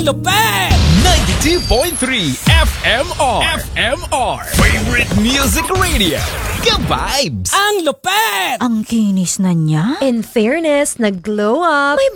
lupet! 92.3 FMR Favorite Music Radio Ka-Vibes! Ang lupet! Ang kinis na niya. In fairness, nag-glow up. May